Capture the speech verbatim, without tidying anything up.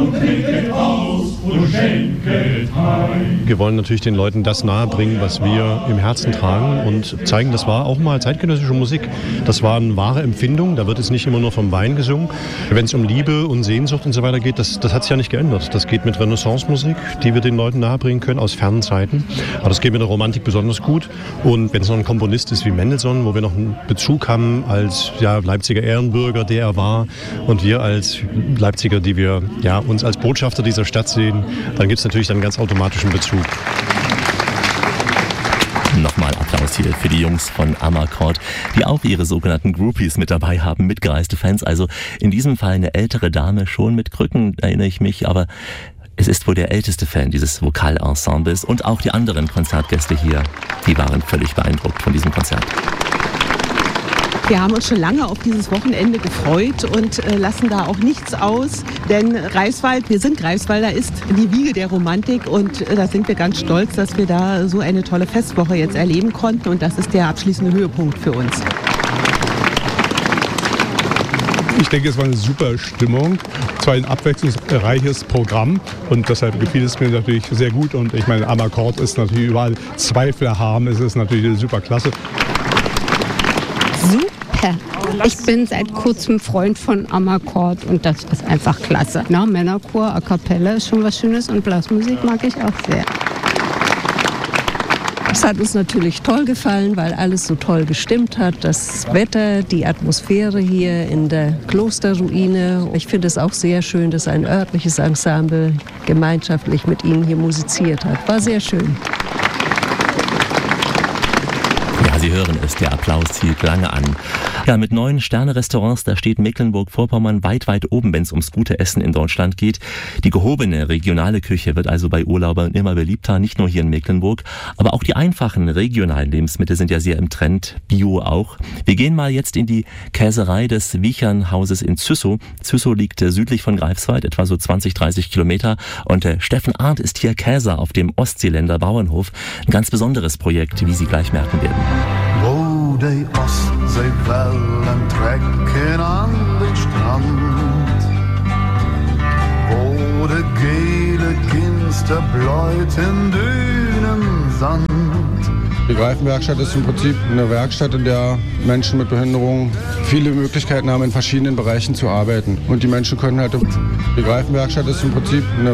Wir wollen natürlich den Leuten das nahebringen, was wir im Herzen tragen und zeigen, das war auch mal zeitgenössische Musik. Das waren wahre Empfindungen, da wird es nicht immer nur vom Wein gesungen. Wenn es um Liebe und Sehnsucht und so weiter geht, das, das hat sich ja nicht geändert. Das geht mit Renaissance-Musik, die wir den Leuten nahebringen können aus fernen Zeiten. Aber das geht mit der Romantik besonders gut. Und wenn es noch ein Komponist ist wie Mendelssohn, wo wir noch einen Bezug haben als ja, Leipziger Ehrenbürger, der er war, und wir als Leipziger, die wir ja, uns als Botschafter dieser Stadt sehen, dann gibt es natürlich einen ganz automatischen Bezug. Nochmal Applaus hier für die Jungs von Amarcord, die auch ihre sogenannten Groupies mit dabei haben, mitgereiste Fans. Also in diesem Fall eine ältere Dame, schon mit Krücken, erinnere ich mich, aber es ist wohl der älteste Fan dieses Vokalensembles und auch die anderen Konzertgäste hier, die waren völlig beeindruckt von diesem Konzert. Wir haben uns schon lange auf dieses Wochenende gefreut und äh, lassen da auch nichts aus, denn Greifswald, wir sind Greifswalder, ist die Wiege der Romantik und äh, da sind wir ganz stolz, dass wir da so eine tolle Festwoche jetzt erleben konnten und das ist der abschließende Höhepunkt für uns. Ich denke, es war eine super Stimmung, zwar ein abwechslungsreiches Programm und deshalb gefiel es mir natürlich sehr gut und ich meine, Amarcord ist natürlich überall Zweifel haben, es ist natürlich eine super Klasse. Super. Ich bin seit kurzem Freund von Amarcord und das ist einfach klasse. Na, Männerchor, A Cappella ist schon was Schönes und Blasmusik mag ich auch sehr. Es hat uns natürlich toll gefallen, weil alles so toll gestimmt hat. Das Wetter, die Atmosphäre hier in der Klosterruine. Ich finde es auch sehr schön, dass ein örtliches Ensemble gemeinschaftlich mit ihnen hier musiziert hat. War sehr schön. Ja, Sie hören es, der Applaus zielt lange an. Ja, mit neuen Sterne-Restaurants, da steht Mecklenburg-Vorpommern weit, weit oben, wenn es ums gute Essen in Deutschland geht. Die gehobene regionale Küche wird also bei Urlaubern immer beliebter, nicht nur hier in Mecklenburg, aber auch die einfachen regionalen Lebensmittel sind ja sehr im Trend, Bio auch. Wir gehen mal jetzt in die Käserei des Wiechernhauses in Züssow. Züssow liegt südlich von Greifswald, etwa so zwanzig, dreißig Kilometer und äh, Steffen Arndt ist hier Käser auf dem Ostseeländer Bauernhof. Ein ganz besonderes Projekt, wie Sie gleich merken werden. Wo die Ostseewellen trecken an den Strand, wo de gele Ginster bläut in dünen Sand. Die Greifenwerkstatt ist im Prinzip eine Werkstatt, in der Menschen mit Behinderung viele Möglichkeiten haben, in verschiedenen Bereichen zu arbeiten. Und die Menschen können halt... Die Greifenwerkstatt ist im Prinzip eine